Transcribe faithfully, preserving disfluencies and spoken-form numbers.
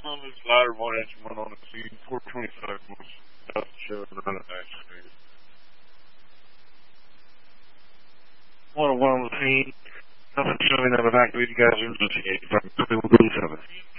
on this ladder one engine went on the scene, four twenty-five was out the show and run it actually. one oh one on the scene, nothing showing that evacuated you guys are investigating from two one seven.